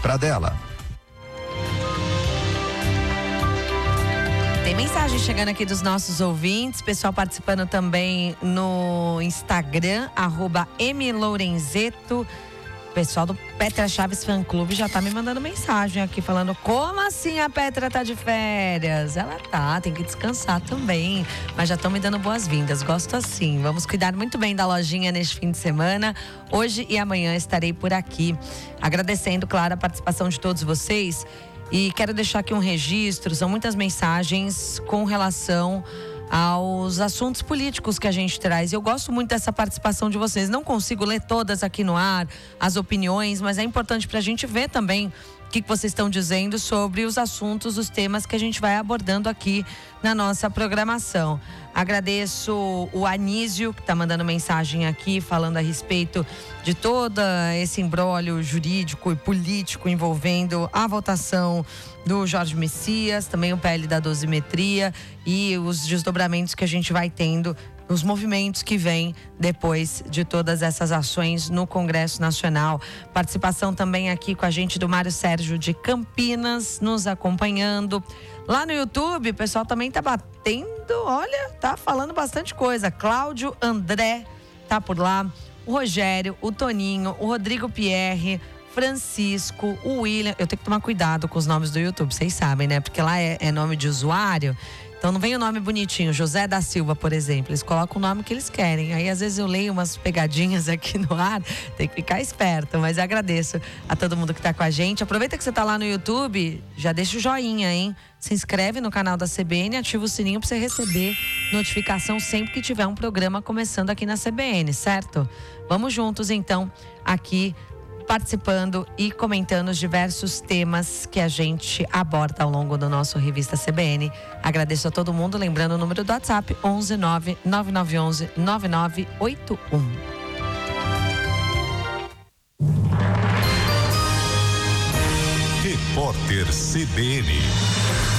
Pradella. Tem mensagem chegando aqui dos nossos ouvintes, pessoal participando também no Instagram, @mlourenzeto. O pessoal do Petra Chaves Fã Clube já tá me mandando mensagem aqui, falando: como assim a Petra tá de férias? Ela tá, tem que descansar também, mas já estão me dando boas-vindas, gosto assim. Vamos cuidar muito bem da lojinha neste fim de semana. Hoje e amanhã estarei por aqui, agradecendo, claro, a participação de todos vocês. E quero deixar aqui um registro, são muitas mensagens com relação aos assuntos políticos que a gente traz. Eu gosto muito dessa participação de vocês. Não consigo ler todas aqui no ar, as opiniões, mas é importante para a gente ver também o que vocês estão dizendo sobre os assuntos, os temas que a gente vai abordando aqui na nossa programação. Agradeço o Anísio, que está mandando mensagem aqui, falando a respeito de todo esse imbróglio jurídico e político envolvendo a votação do Jorge Messias, também o PL da dosimetria e os desdobramentos que a gente vai tendo, os movimentos que vêm depois de todas essas ações no Congresso Nacional. Participação também aqui com a gente do Mário Sérgio de Campinas, nos acompanhando. Lá no YouTube, o pessoal também tá batendo, olha, tá falando bastante coisa. Cláudio André tá por lá, o Rogério, o Toninho, o Rodrigo Pierre, Francisco, o William. Eu tenho que tomar cuidado com os nomes do YouTube, vocês sabem, né? Porque lá é nome de usuário. Então não vem o nome bonitinho, José da Silva, por exemplo. Eles colocam o nome que eles querem. Aí às vezes eu leio umas pegadinhas aqui no ar, tem que ficar esperto. Mas eu agradeço a todo mundo que tá com a gente. Aproveita que você tá lá no YouTube, já deixa o joinha, hein? Se inscreve no canal da CBN, ativa o sininho para você receber notificação sempre que tiver um programa começando aqui na CBN, certo? Vamos juntos então aqui participando e comentando os diversos temas que a gente aborda ao longo do nosso Revista CBN. Agradeço a todo mundo, lembrando o número do WhatsApp 11 9 9911 9981. Repórter CBN.